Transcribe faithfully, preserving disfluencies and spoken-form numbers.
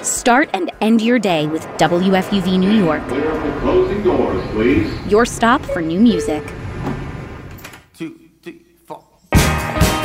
Start and end your day with W F U V New York. Clear up the closing doors, please. Your stop for new music.